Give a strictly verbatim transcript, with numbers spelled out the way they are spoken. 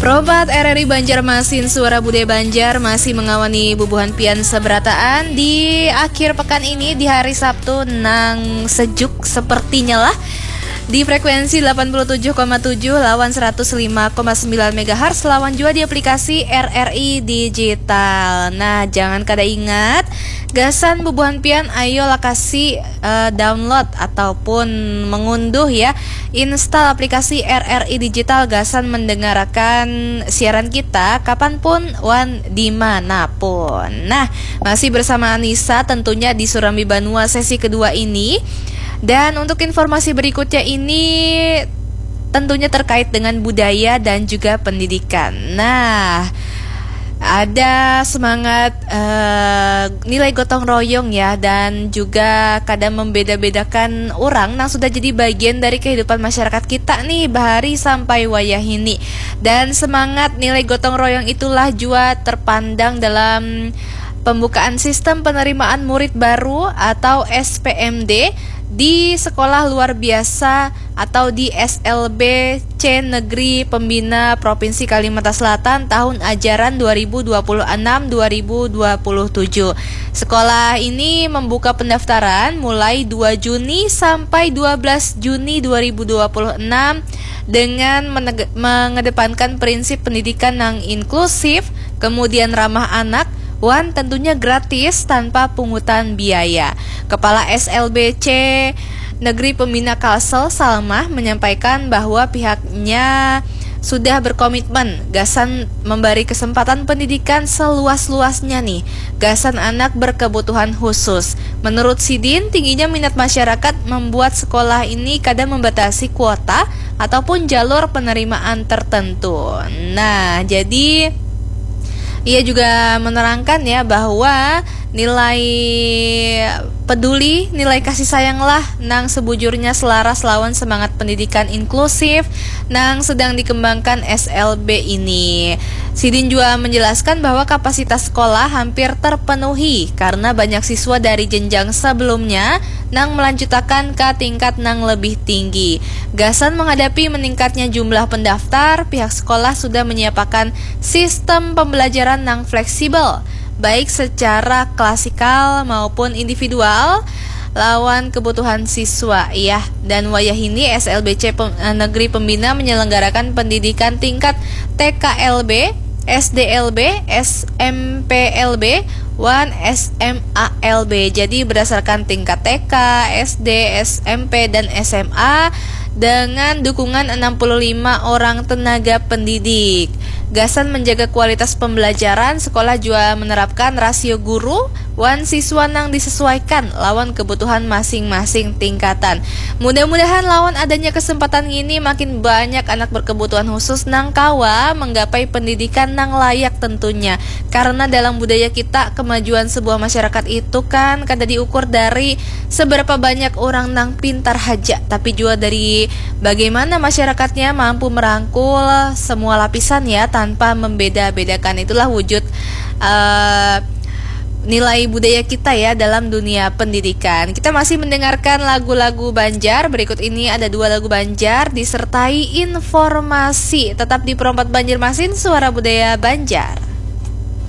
Probat R R I Banjarmasin Suara Budaya Banjar masih mengawani bubuhan pian seberataan di akhir pekan ini di hari Sabtu nang sejuk sepertinya lah di frekuensi delapan puluh tujuh koma tujuh lawan seratus lima koma sembilan megahertz lawan juga di aplikasi R R I Digital. Nah, jangan kada ingat gasan bubuhan pian ayo lakasi uh, download ataupun mengunduh ya, install aplikasi R R I Digital gasan mendengarkan siaran kita kapanpun wan dimanapun. Nah, masih bersama Anissa tentunya di Surambi Banua sesi kedua ini. Dan untuk informasi berikutnya ini tentunya terkait dengan budaya dan juga pendidikan. Nah, ada semangat uh, nilai gotong royong ya, dan juga kadang membeda-bedakan orang yang sudah jadi bagian dari kehidupan masyarakat kita nih bahari sampai wayah ini. Dan semangat nilai gotong royong itulah juga terpandang dalam pembukaan sistem penerimaan murid baru atau S P M D di sekolah luar biasa atau di S L B C Negeri Pembina Provinsi Kalimantan Selatan tahun ajaran dua ribu dua puluh enam dua ribu dua puluh tujuh. Sekolah ini membuka pendaftaran mulai dua Juni sampai dua belas Juni dua ribu dua puluh enam dengan menege- mengedepankan prinsip pendidikan yang inklusif, kemudian ramah anak, wan tentunya gratis tanpa pungutan biaya. Kepala S L B C Negeri Pembina Kalsel Salmah menyampaikan bahwa pihaknya sudah berkomitmen gasan memberi kesempatan pendidikan seluas-luasnya nih gasan anak berkebutuhan khusus. Menurut Sidin, tingginya minat masyarakat membuat sekolah ini kadang membatasi kuota ataupun jalur penerimaan tertentu. Nah, jadi ia juga menerangkan ya bahwa nilai peduli, nilai kasih sayanglah nang sebujurnya selaras lawan semangat pendidikan inklusif nang sedang dikembangkan S L B ini. Sidin juga menjelaskan bahwa kapasitas sekolah hampir terpenuhi karena banyak siswa dari jenjang sebelumnya nang melanjutkan ke tingkat nang lebih tinggi. Gasan menghadapi meningkatnya jumlah pendaftar, pihak sekolah sudah menyiapkan sistem pembelajaran nang fleksibel, baik secara klasikal maupun individual lawan kebutuhan siswa ya. Dan wayah ini S L B C Negeri Pembina menyelenggarakan pendidikan tingkat T K L B, S D L B, S M P L B, wan S M A L B. Jadi berdasarkan tingkat T K, S D, S M P dan S M A dengan dukungan enam puluh lima orang tenaga pendidik. Gasan menjaga kualitas pembelajaran, sekolah juga menerapkan rasio guru wan siswa nang disesuaikan lawan kebutuhan masing-masing tingkatan. Mudah-mudahan lawan adanya kesempatan ini makin banyak anak berkebutuhan khusus nang kawa menggapai pendidikan nang layak tentunya. Karena dalam budaya kita kemajuan sebuah masyarakat itu kan kada diukur dari seberapa banyak orang nang pintar haja, tapi juga dari bagaimana masyarakatnya mampu merangkul semua lapisan ya tanpa membeda-bedakan. Itulah wujud uh, nilai budaya kita ya dalam dunia pendidikan. Kita masih mendengarkan lagu-lagu Banjar. Berikut ini ada dua lagu Banjar disertai informasi. Tetap di Perompat Banjarmasin Suara Budaya Banjar.